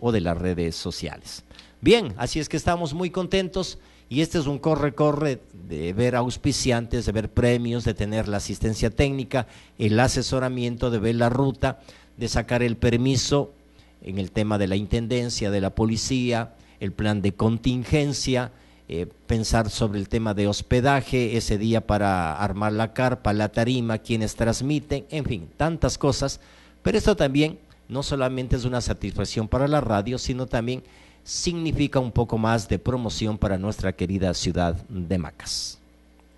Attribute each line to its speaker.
Speaker 1: o de las redes sociales. Bien, así es que estamos muy contentos y este es un corre-corre de ver auspiciantes, de ver premios, de tener la asistencia técnica, el asesoramiento, de ver la ruta, de sacar el permiso en el tema de la intendencia, de la policía, el plan de contingencia, pensar sobre el tema de hospedaje ese día para armar la carpa, la tarima, quienes transmiten, en fin, tantas cosas, pero esto también no solamente es una satisfacción para la radio, sino también significa un poco más de promoción para nuestra querida ciudad de Macas.